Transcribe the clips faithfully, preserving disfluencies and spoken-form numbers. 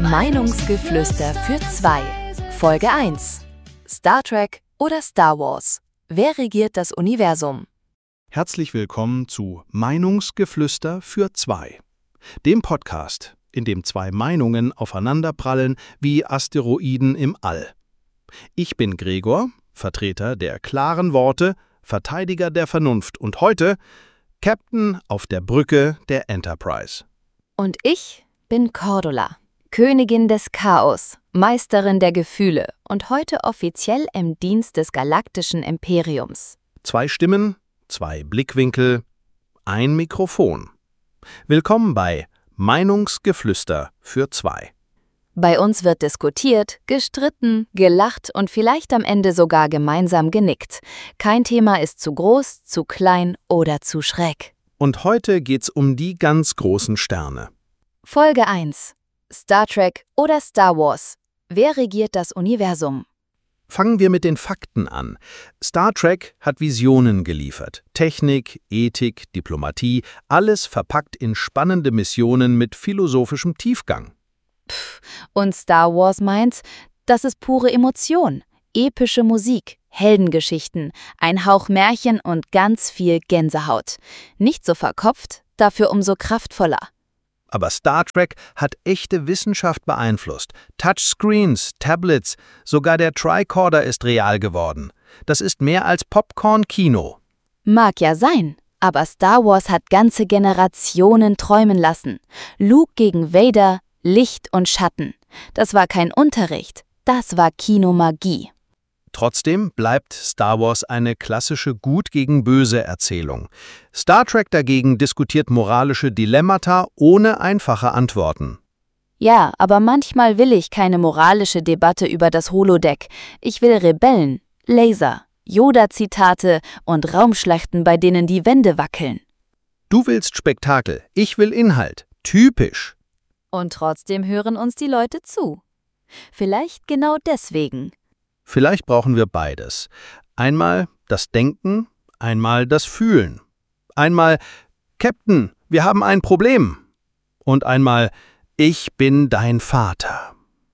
Meinungsgeflüster für zwei. Folge eins. Star Trek oder Star Wars? Wer regiert das Universum? Herzlich willkommen zu Meinungsgeflüster für zwei, dem Podcast, in dem zwei Meinungen aufeinanderprallen wie Asteroiden im All. Ich bin Gregor, Vertreter der klaren Worte, Verteidiger der Vernunft und heute Captain auf der Brücke der Enterprise. Und ich bin Cordula, Königin des Chaos, Meisterin der Gefühle und heute offiziell im Dienst des galaktischen Imperiums. Zwei Stimmen, zwei Blickwinkel, ein Mikrofon. Willkommen bei Meinungsgeflüster für zwei. Bei uns wird diskutiert, gestritten, gelacht und vielleicht am Ende sogar gemeinsam genickt. Kein Thema ist zu groß, zu klein oder zu schräg. Und heute geht's um die ganz großen Sterne. Folge eins. Star Trek oder Star Wars? Wer regiert das Universum? Fangen wir mit den Fakten an. Star Trek hat Visionen geliefert. Technik, Ethik, Diplomatie, alles verpackt in spannende Missionen mit philosophischem Tiefgang. Pff, und Star Wars meint, das ist pure Emotion, epische Musik, Heldengeschichten, ein Hauch Märchen und ganz viel Gänsehaut. Nicht so verkopft, dafür umso kraftvoller. Aber Star Trek hat echte Wissenschaft beeinflusst. Touchscreens, Tablets, sogar der Tricorder ist real geworden. Das ist mehr als Popcorn-Kino. Mag ja sein, aber Star Wars hat ganze Generationen träumen lassen. Luke gegen Vader, Licht und Schatten. Das war kein Unterricht, das war Kinomagie. Trotzdem bleibt Star Wars eine klassische Gut gegen Böse Erzählung. Star Trek dagegen diskutiert moralische Dilemmata ohne einfache Antworten. Ja, aber manchmal will ich keine moralische Debatte über das Holodeck. Ich will Rebellen, Laser, Yoda-Zitate und Raumschlachten, bei denen die Wände wackeln. Du willst Spektakel, ich will Inhalt. Typisch. Und trotzdem hören uns die Leute zu. Vielleicht genau deswegen. Vielleicht brauchen wir beides. Einmal das Denken, einmal das Fühlen. Einmal, Captain, wir haben ein Problem. Und einmal, ich bin dein Vater.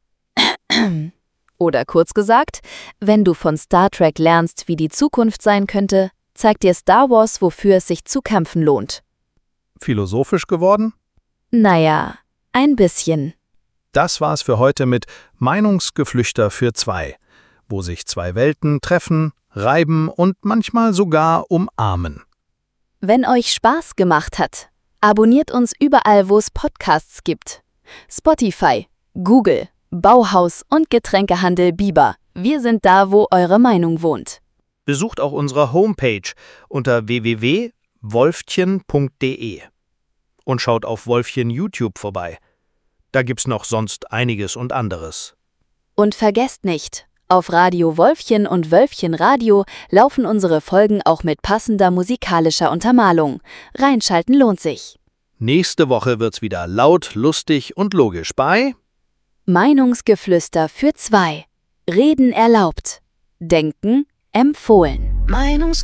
Oder kurz gesagt, wenn du von Star Trek lernst, wie die Zukunft sein könnte, zeigt dir Star Wars, wofür es sich zu kämpfen lohnt. Philosophisch geworden? Naja, ein bisschen. Das war's für heute mit Meinungsgeflüster für zwei, wo sich zwei Welten treffen, reiben und manchmal sogar umarmen. Wenn euch Spaß gemacht hat, abonniert uns überall, wo es Podcasts gibt. Spotify, Google, Bauhaus und Getränkehandel Biber. Wir sind da, wo eure Meinung wohnt. Besucht auch unsere Homepage unter w w w punkt wolfchen punkt d e und schaut auf Wolfchen YouTube vorbei. Da gibt's noch sonst einiges und anderes. Und vergesst nicht, auf Radio Wolfchen und Wölfchen Radio laufen unsere Folgen auch mit passender musikalischer Untermalung. Reinschalten lohnt sich. Nächste Woche wird's wieder laut, lustig und logisch bei Meinungsgeflüster für zwei. Reden erlaubt. Denken empfohlen. Meinungsgeflüster